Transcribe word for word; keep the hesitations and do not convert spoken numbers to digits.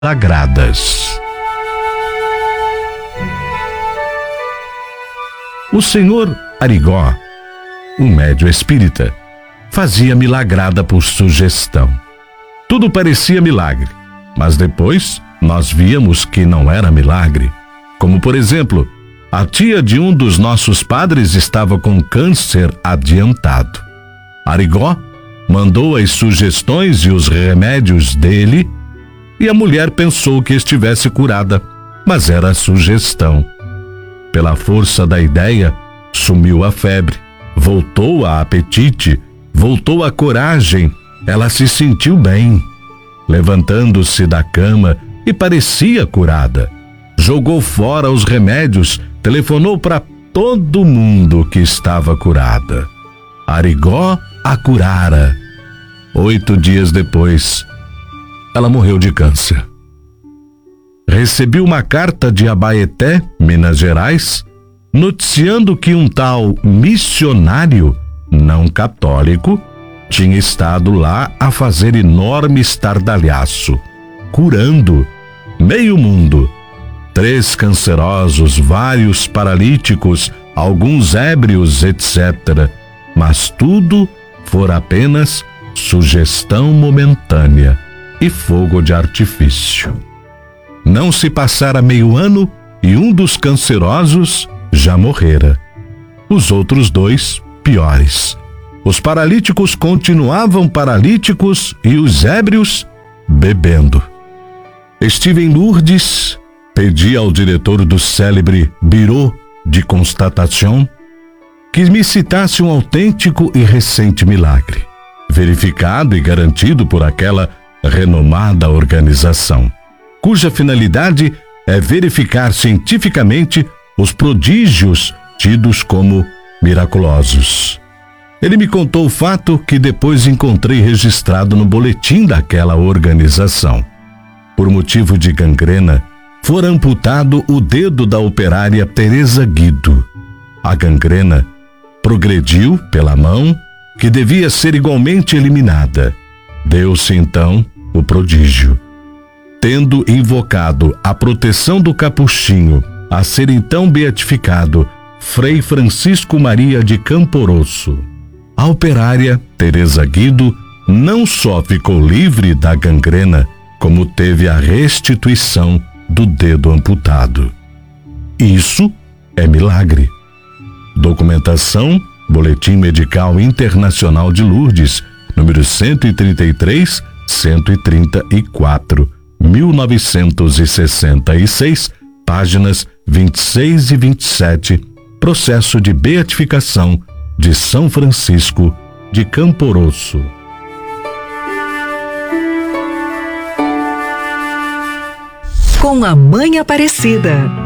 sagradas. O senhor Arigó, um médio espírita, fazia milagrada por sugestão. Tudo parecia milagre, mas depois nós víamos que não era milagre. Como, por exemplo, a tia de um dos nossos padres estava com câncer adiantado. Arigó mandou as sugestões e os remédios dele e a mulher pensou que estivesse curada, mas era sugestão. Pela força da ideia, sumiu a febre, voltou a apetite, voltou a coragem, ela se sentiu bem. Levantando-se da cama e parecia curada. Jogou fora os remédios, telefonou para todo mundo que estava curada. Arigó a curara. Oito dias depois, ela morreu de câncer. Recebi uma carta de Abaeté, Minas Gerais, noticiando que um tal missionário não católico tinha estado lá a fazer enorme estardalhaço, curando meio mundo. Três cancerosos, vários paralíticos, alguns ébrios, etcétera. Mas tudo fora apenas sugestão momentânea e fogo de artifício. Não se passara meio ano e um dos cancerosos já morrera. Os outros dois, piores. Os paralíticos continuavam paralíticos e os ébrios bebendo. Estive em Lourdes, pedi ao diretor do célebre Bureau de Constatation que me citasse um autêntico e recente milagre, verificado e garantido por aquela renomada organização, cuja finalidade é verificar cientificamente os prodígios tidos como miraculosos. Ele me contou o fato que depois encontrei registrado no boletim daquela organização. Por motivo de gangrena, fora amputado o dedo da operária Teresa Guido. A gangrena progrediu pela mão, que devia ser igualmente eliminada. Deu-se então o prodígio. Tendo invocado a proteção do capuchinho, a ser então beatificado Frei Francisco Maria de Camporosso, a operária Teresa Guido não só ficou livre da gangrena, como teve a restituição do dedo amputado. Isso é milagre. Documentação, Boletim Medical Internacional de Lourdes, número cento e trinta e três, cento e trinta e quatro, mil novecentos e sessenta e seis, páginas vinte e seis e vinte e sete, processo de beatificação de São Francisco de Camporosso. Com a Mãe Aparecida.